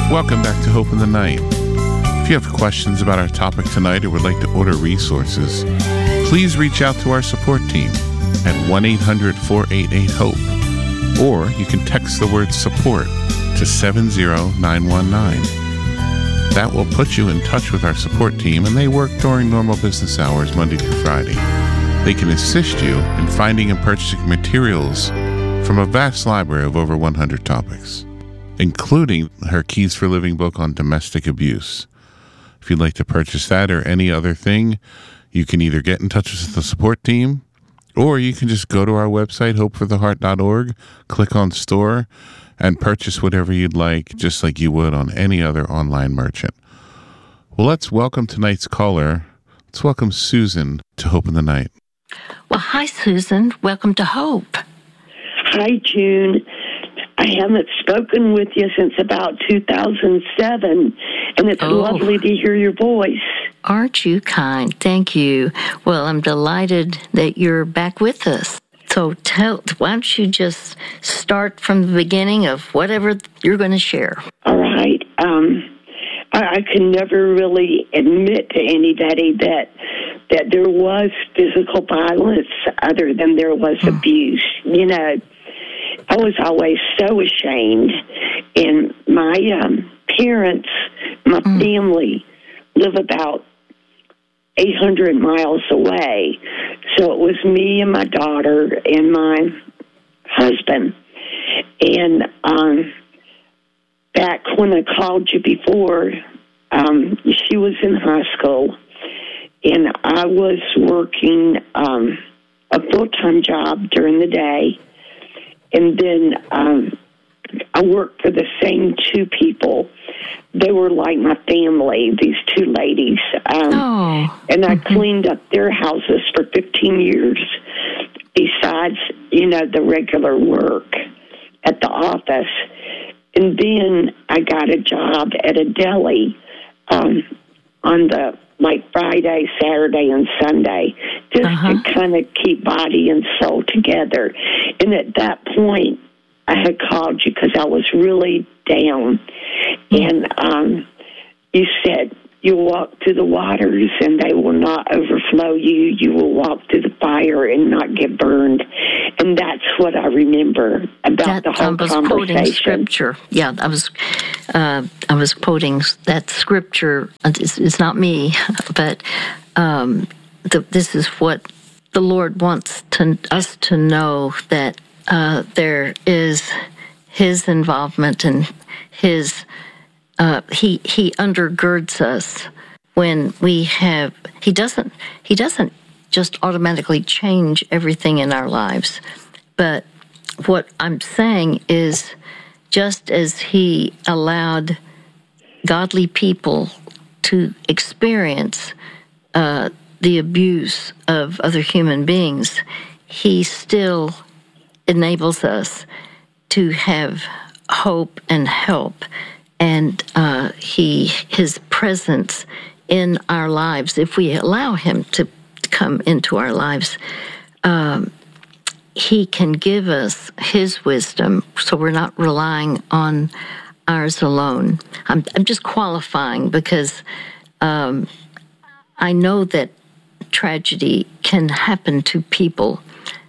Welcome back to Hope in the Night. If you have questions about our topic tonight or would like to order resources, please reach out to our support team at 1-800-488-HOPE, or you can text the word support to 70919. That will put you in touch with our support team, and they work during normal business hours, Monday through Friday. They can assist you in finding and purchasing materials from a vast library of over 100 topics, including her Keys for Living book on domestic abuse. If you'd like to purchase that or any other thing, you can either get in touch with the support team, or you can just go to our website, hopefortheheart.org, click on store, and purchase whatever you'd like, just like you would on any other online merchant. Well, let's welcome tonight's caller. Let's welcome Susan to Hope in the Night. Well, hi, Susan. Welcome to Hope. Hi, June. I haven't spoken with you since about 2007, and it's lovely to hear your voice. Aren't you kind? Thank you. Well, I'm delighted that you're back with us. So why don't you just start from the beginning of whatever you're going to share? All right. I can never really admit to anybody that there was physical violence other than there was abuse. You know, I was always so ashamed. And my parents, my family, live about 800 miles away. So it was me and my daughter and my husband. And back when I called you before, she was in high school, and I was working a full-time job during the day. And then I worked for the same two people. They were like my family, these two ladies. And I cleaned up their houses for 15 years, besides, the regular work at the office. And then I got a job at a deli on the Friday, Saturday, and Sunday, just to kind of keep body and soul together. And at that point, I had called you because I was really down. And you said, you'll walk through the waters and they will not overflow you. You will walk through the fire and not get burned. And that's what I remember about the whole conversation. I was quoting scripture. Yeah, I was quoting that scripture. It's not me, but this is what the Lord wants us to know, that there is His involvement and His. He undergirds us when we have. He doesn't just automatically change everything in our lives. But what I'm saying is, just as He allowed godly people to experience the abuse of other human beings, He still enables us to have hope and help. And His presence in our lives, if we allow Him to come into our lives, He can give us His wisdom, so we're not relying on ours alone. I'm just qualifying because I know that tragedy can happen to people,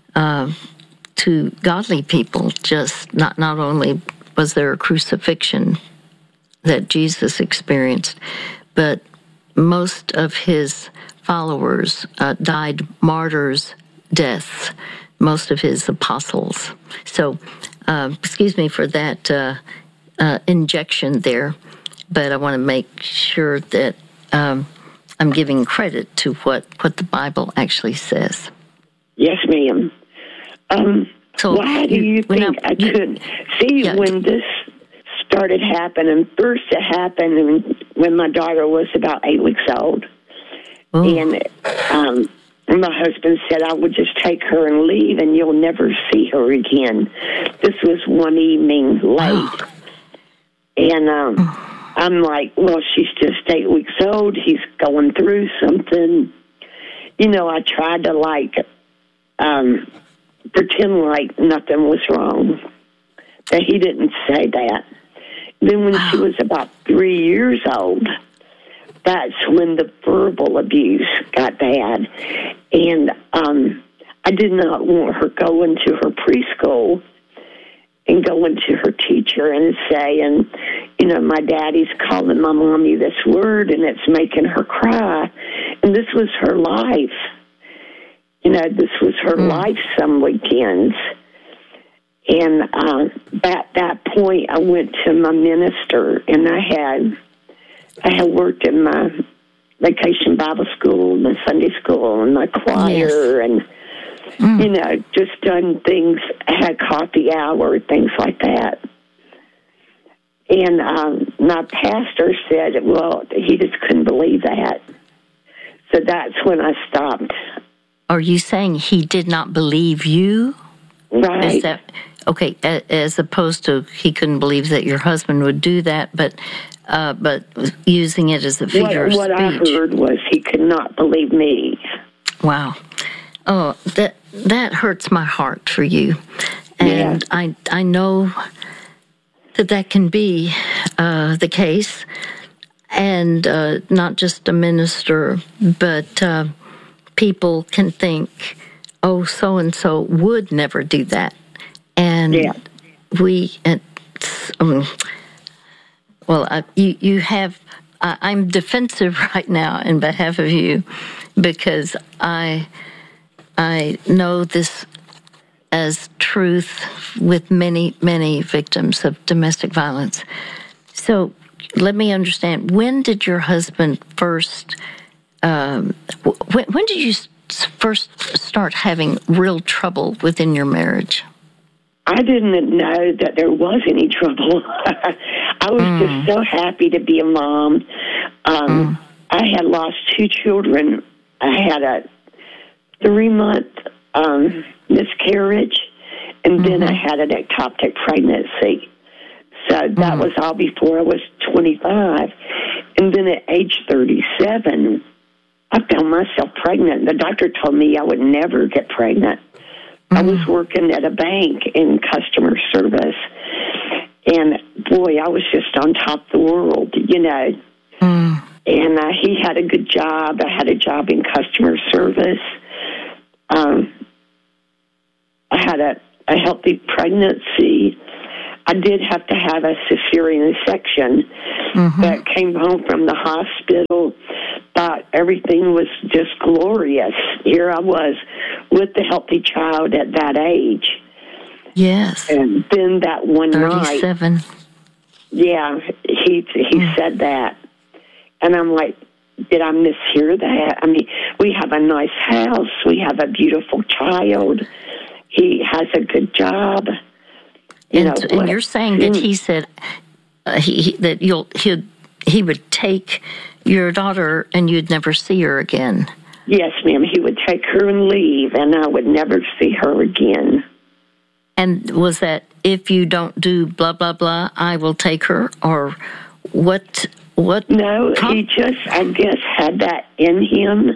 to godly people. Just not only was there a crucifixion that Jesus experienced, but most of His followers died martyrs' deaths, most of His apostles. So, excuse me for that injection there, but I want to make sure that I'm giving credit to what the Bible actually says. Yes, ma'am. So why do you think I could see when this started happening? First, it happened when my daughter was about 8 weeks old. And my husband said I would just take her and leave and you'll never see her again. This was one evening late. And I'm like, well, she's just 8 weeks old. He's going through something. I tried to pretend like nothing was wrong. But he didn't say that. then when she was about 3 years old, that's when the verbal abuse got bad. And I did not want her going to her preschool and going to her teacher and saying, my daddy's calling my mommy this word and it's making her cry. And this was her life. This was her life some weekends. And at that point, I went to my minister, and I had worked in my vacation Bible school, my Sunday school, and my choir, and just done things. I had coffee hour, things like that. And my pastor said, well, he just couldn't believe that. So that's when I stopped. Are you saying he did not believe you? Right. Is that okay? As opposed to he couldn't believe that your husband would do that, but using it as a figure of speech. What I heard was he could not believe me. Wow. Oh, that hurts my heart for you, and yeah. I know that can be the case, and not just a minister, but people can think, oh, so-and-so would never do that. And you have, I'm defensive right now in behalf of you because I know this as truth with many, many victims of domestic violence. So let me understand, when did your husband first, when did you first start having real trouble within your marriage? I didn't know that there was any trouble. I was just so happy to be a mom. I had lost 2 children. I had a 3-month miscarriage, and then I had an ectopic pregnancy. So that was all before I was 25. And then at age 37, I found myself pregnant. The doctor told me I would never get pregnant. I was working at a bank in customer service, and boy, I was just on top of the world, And he had a good job. I had a job in customer service. I had a healthy pregnancy. I did have to have a cesarean section, but came home from the hospital, thought everything was just glorious. Here I was with the healthy child at that age. Yes. And then that one 37. night. Yeah, he said that. And I'm like, did I mishear that? I mean, we have a nice house. We have a beautiful child. He has a good job. And you're saying that he said he would take your daughter and you'd never see her again. Yes, ma'am. He would take her and leave, and I would never see her again. And was that, if you don't do blah, blah, blah, I will take her? Or what? No, he just, I guess, had that in him,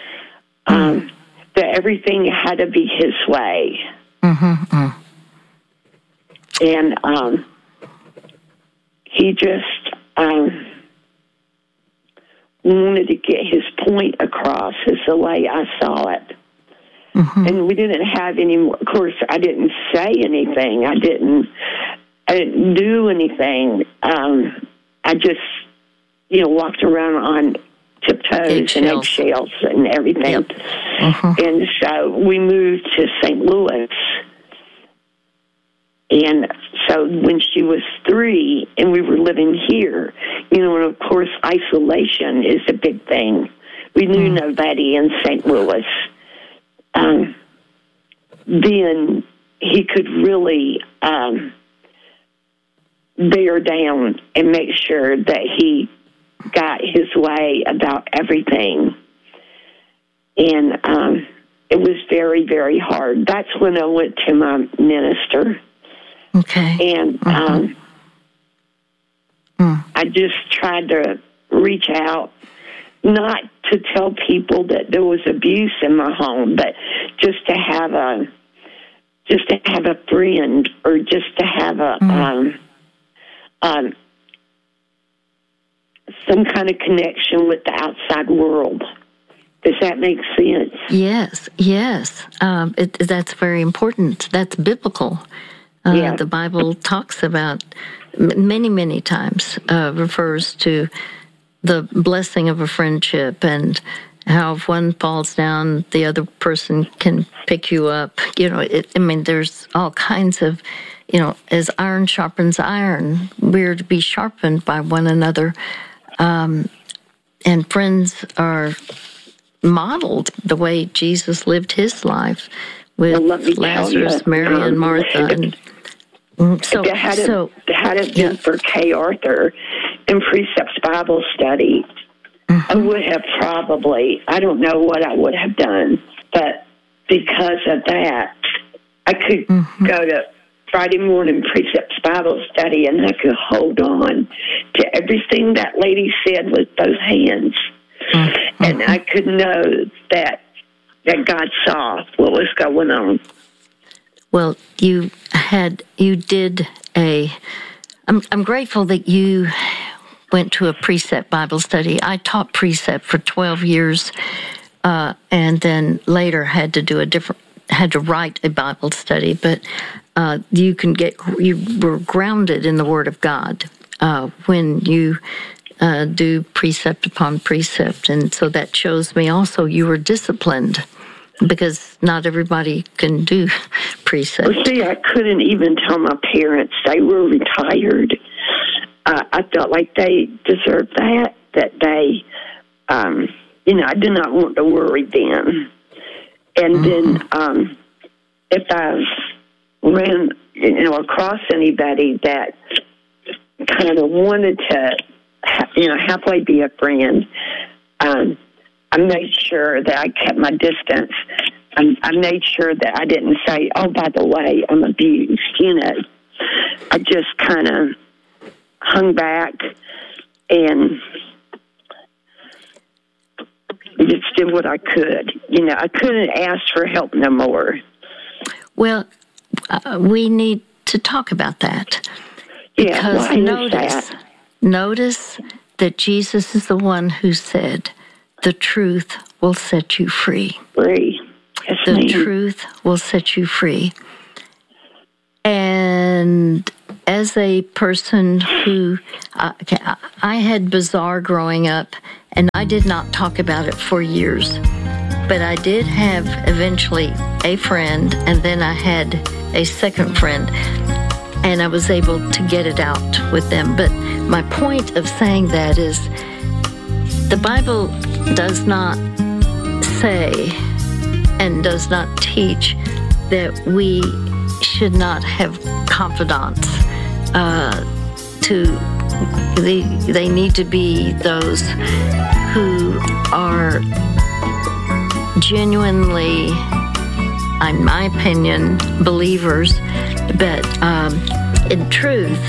that everything had to be his way. And he just wanted to get his point across, is the way I saw it. And we didn't have any more. Of course, I didn't say anything. I didn't do anything. I just, walked around on tiptoes and eggshells and everything. Yep. And so we moved to St. Louis. And so when she was 3 and we were living here, and of course isolation is a big thing. We knew nobody in St. Louis. Then he could really bear down and make sure that he got his way about everything. And it was very, very hard. That's when I went to my minister. Okay. And I just tried to reach out, not to tell people that there was abuse in my home, but just to have a friend, or just to have some kind of connection with the outside world. Does that make sense? Yes. That's very important. That's biblical. The Bible talks about many times, refers to the blessing of a friendship and how if one falls down, the other person can pick you up. There's all kinds of, as iron sharpens iron, we're to be sharpened by one another. And friends are modeled the way Jesus lived his life with Lazarus, Mary, and Martha. And had it been for Kay Arthur in Precepts Bible Study, I would have I don't know what I would have done, but because of that, I could go to Friday morning Precepts Bible Study and I could hold on to everything that lady said with both hands. And I could know that God saw what was going on. Well, I'm grateful that you went to a Precept Bible Study. I taught Precept for 12 years, and then later had to write a Bible study. But you were grounded in the Word of God when you do precept upon precept, and so that shows me also you were disciplined, because not everybody can do precept. Well, see, I couldn't even tell my parents. They were retired. I felt like they deserved that they, I did not want to worry them. And then if I ran, across anybody that kind of wanted to, halfway be a friend, I made sure that I kept my distance. I made sure that I didn't say, oh, by the way, I'm abused, I just kind of hung back and just did what I could. I couldn't ask for help no more. Well, we need to talk about that. Because notice that Jesus is the one who said, the truth will set you free. Yes, the truth will set you free. And as a person who, I had bizarre growing up, and I did not talk about it for years. But I did have eventually a friend, and then I had a second friend, and I was able to get it out with them. But my point of saying that is, the Bible does not say and does not teach that we should not have confidants. They need to be those who are genuinely, in my opinion, believers. But in truth,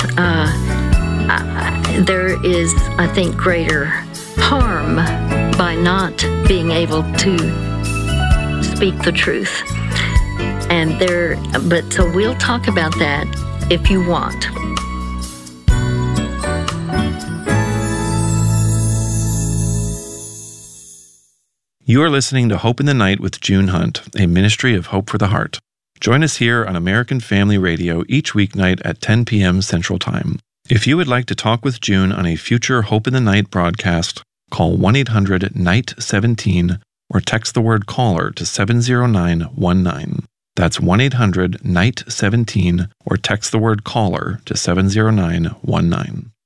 there is, I think, greater harm by not being able to speak the truth. So we'll talk about that if you want. You are listening to Hope in the Night with June Hunt, a ministry of Hope for the Heart. Join us here on American Family Radio each weeknight at 10 p.m. Central Time. If you would like to talk with June on a future Hope in the Night broadcast, call 1-800-NIGHT-17 or text the word CALLER to 70919. That's 1-800-NIGHT-17 or text the word CALLER to 70919.